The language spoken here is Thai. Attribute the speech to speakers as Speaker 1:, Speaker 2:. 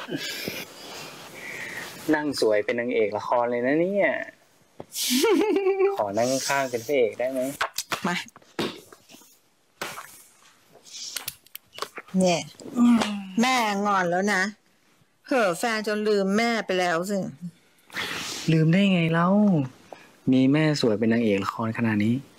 Speaker 1: นั่งสวยเป็นนางเอกละครเลยนะเนี่ย ขอนั่งข้างเป็นพระเอกได้ไหม
Speaker 2: มาเนี่ยแม่งอนแล้วนะเห่อแฟนจนลืมแม่ไปแล้วสิ
Speaker 1: ลืมได้ไงเล่ามีแม่สวยเป็นนางเอกละครขนาดนี้